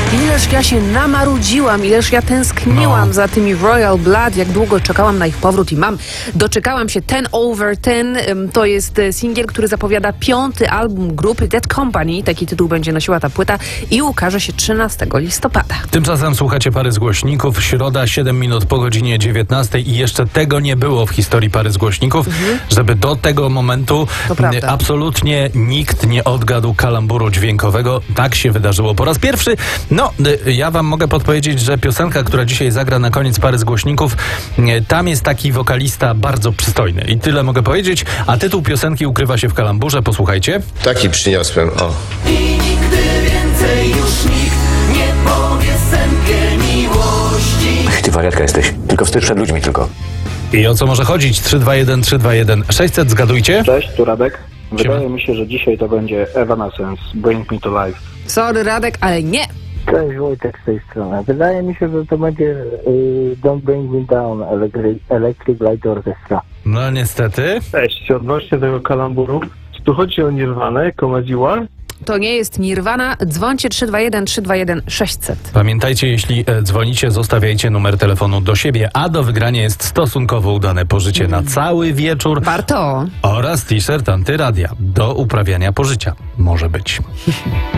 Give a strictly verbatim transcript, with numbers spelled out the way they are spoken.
Ileż ja się namarudziłam, ileż ja tęskniłam No. za tymi Royal Blood, jak długo czekałam na ich powrót i mam. Doczekałam się ten over ten. Ym, To jest e, singiel, który zapowiada piąty album grupy Dead Company. Taki tytuł będzie nosiła ta płyta i ukaże się trzynastego listopada. Tymczasem słuchacie Pary z Głośników. Środa, siedem minut po godzinie dziewiętnastej i jeszcze tego nie było w historii Pary z Głośników, mhm. żeby do tego momentu To prawda. absolutnie nikt nie odgadł kalamburu dźwiękowego. Tak się wydarzyło po raz pierwszy. No, y, ja wam mogę podpowiedzieć, że piosenka, która dzisiaj zagra na koniec Pary z Głośników, y, tam jest taki wokalista bardzo przystojny. I tyle mogę powiedzieć, a tytuł piosenki ukrywa się w kalamburze. Posłuchajcie. Taki przyniosłem, o. I nigdy więcej już nikt nie powie sępie miłości. Ty wariatka jesteś. Tylko wstyd przed ludźmi tylko. I o co może chodzić? trzy dwa jeden trzy dwa jeden sześćset, zgadujcie? Cześć, tu Radek. Wydaje Siema. mi się, że dzisiaj to będzie Evanescence, Bring Me To Life. Sorry, Radek, ale nie. Cześć, Wojtek z tej strony. Wydaje mi się, że to będzie y, Don't Bring Me Down, Electric, Electric Light Orchestra. No niestety. Cześć, odnośnie tego kalamburu, czy tu chodzi o Nirvanę, Comedy War? To nie jest Nirvana. Dzwońcie trzy dwa jeden trzy dwa jeden sześćset. Pamiętajcie, jeśli e, dzwonicie, zostawiajcie numer telefonu do siebie, a do wygrania jest stosunkowo udane pożycie na cały wieczór Warto. oraz t-shirt antyradia do uprawiania pożycia. Może być.